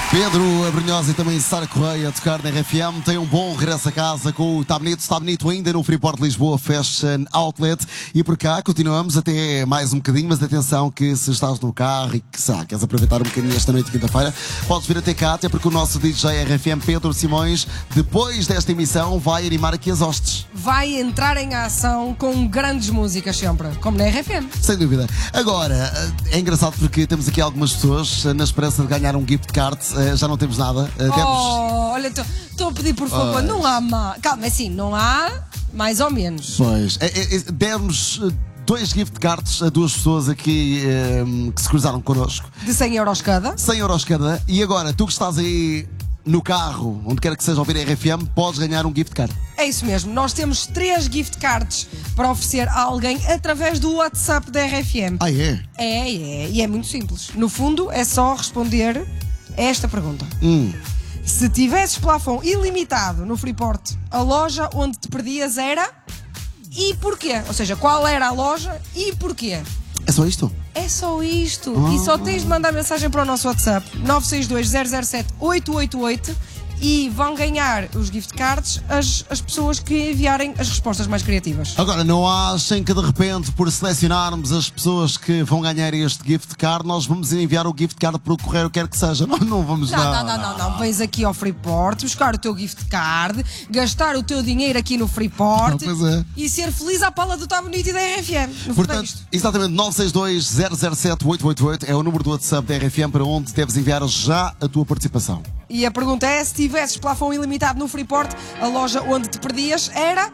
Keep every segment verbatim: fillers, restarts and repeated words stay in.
Pedro Abrunhosa e também Sara Correia a tocar na R F M. Tem um bom regresso a casa com o Tá Bonito, Está Bonito ainda no Freeport Lisboa Fashion Outlet. E por cá continuamos até mais um bocadinho, mas atenção que se estás no carro e que sabe, queres aproveitar um bocadinho esta noite de quinta-feira, podes vir até cá, até porque o nosso D J R F M Pedro Simões, depois desta emissão, vai animar aqui as hostes. Vai entrar em ação com grandes músicas sempre, como na R F M. Sem dúvida. Agora, é engraçado porque temos aqui algumas pessoas na esperança de ganhar um gift card. Já não temos nada. Temos... Oh, olha, estou a pedir por favor, oh. não há má. Calma, assim, não há mais ou menos. Pois, é, é, demos dois gift cards a duas pessoas aqui é, que se cruzaram connosco. De cem euros cada? cem euros cada. E agora, tu que estás aí no carro, onde quer que seja ouvir a R F M, podes ganhar um gift card. É isso mesmo, nós temos três gift cards para oferecer a alguém através do WhatsApp da R F M. Ah, é? É, é, e é muito simples. No fundo, é só responder esta pergunta. Hum. Se tivesses plafond ilimitado no Freeport, a loja onde te perdias era e porquê? Ou seja, qual era a loja e porquê? É só isto? É só isto. Oh. E só tens de mandar mensagem para o nosso WhatsApp nove seis dois zero zero sete oito oito oito e vão ganhar os gift cards as, as pessoas que enviarem as respostas mais criativas. Agora, não achem que de repente, por selecionarmos as pessoas que vão ganhar este gift card, nós vamos enviar o gift card para o correio, quer que seja. Não, não vamos não, não, não, não, não, não. Vens aqui ao Freeport, buscar o teu gift card, gastar o teu dinheiro aqui no Freeport é. e ser feliz à pala do Tá Bonito e da R F M. No Portanto, exatamente, nove seis dois zero zero sete oito oito oito é o número do WhatsApp da R F M para onde deves enviar já a tua participação. E a pergunta é, se tivesses plafond ilimitado no Freeport, a loja onde te perdias era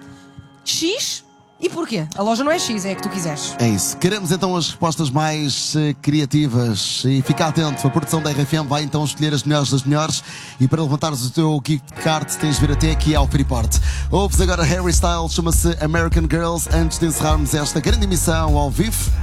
X? E porquê? A loja não é X, é a que tu quiseres. É isso. Queremos então as respostas mais uh, criativas e fica atento. A produção da R F M vai então escolher as melhores das melhores e para levantares o teu gift card tens de vir até aqui ao Freeport. Ouves agora Harry Styles, chama-se American Girls, antes de encerrarmos esta grande emissão ao vivo.